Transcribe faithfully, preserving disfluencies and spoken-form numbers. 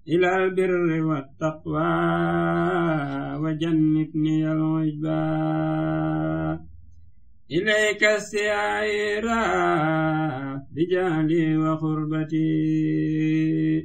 إلى البر والتقوى وجنبني العجبى إليك السعيرة بجهلي وخربتي